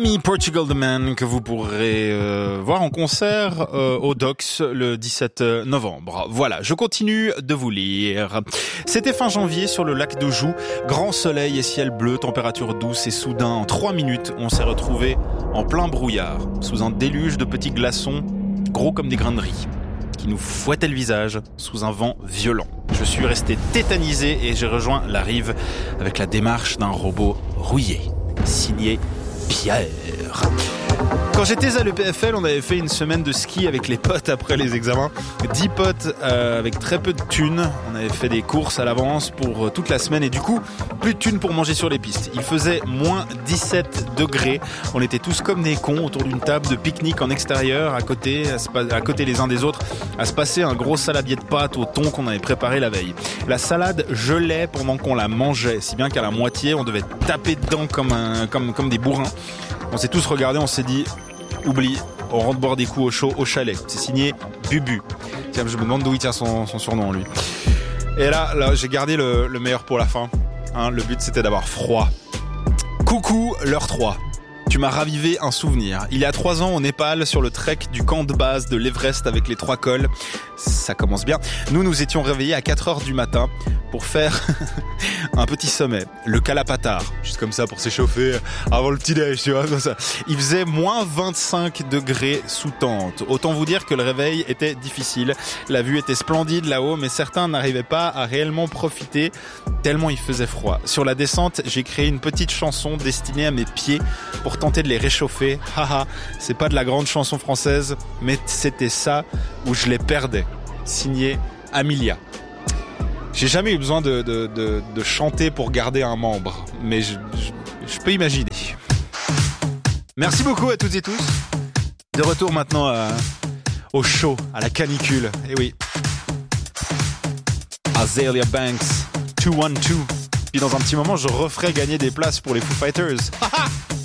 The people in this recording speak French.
Tommy Portugal The Man que vous pourrez voir en concert au Docks le 17 novembre. Voilà, je continue de vous lire. C'était fin janvier sur le lac de Joux. Grand soleil et ciel bleu, température douce et soudain, en 3 minutes, on s'est retrouvé en plein brouillard, sous un déluge de petits glaçons gros comme des grains de riz, qui nous fouettaient le visage sous un vent violent. Je suis resté tétanisé et j'ai rejoint la rive avec la démarche d'un robot rouillé, signé Pierre. Quand j'étais à l'EPFL, on avait fait une semaine de ski avec les potes après les examens. 10 potes avec très peu de thunes. On avait fait des courses à l'avance pour toute la semaine et du coup, plus de thunes pour manger sur les pistes. Il faisait moins 17 degrés. On était tous comme des cons autour d'une table de pique-nique en extérieur, à côté les uns des autres, à se passer un gros saladier de pâtes au thon qu'on avait préparé la veille. La salade gelait pendant qu'on la mangeait, si bien qu'à la moitié, on devait taper dedans comme des bourrins. On s'est tous regardés, on s'est dit, oublie, on rentre boire des coups au chaud au chalet. C'est signé Bubu. Tiens, je me demande d'où il tient son surnom, lui. Et là, j'ai gardé le meilleur pour la fin. Le but, c'était d'avoir froid. Coucou, l'heure 3. Tu m'as ravivé un souvenir. Il y a 3 ans au Népal, sur le trek du camp de base de l'Everest avec les 3 cols. Ça commence bien. Nous étions réveillés à 4h du matin pour faire un petit sommet, le Kalapatar, juste comme ça pour s'échauffer avant le petit-déj, tu vois, comme ça. Il faisait moins 25 degrés sous tente. Autant vous dire que le réveil était difficile. La vue était splendide là-haut, mais certains n'arrivaient pas à réellement profiter tellement il faisait froid. Sur la descente, j'ai créé une petite chanson destinée à mes pieds pour tenter de les réchauffer. Haha, c'est pas de la grande chanson française, mais c'était ça où je les perdais. Signé Amelia. J'ai jamais eu besoin de chanter pour garder un membre, mais je peux imaginer. Merci beaucoup à toutes et tous. De retour maintenant au chaud, à la canicule. Eh oui. Azealia Banks, 212. Puis dans un petit moment, je referai gagner des places pour les Foo Fighters.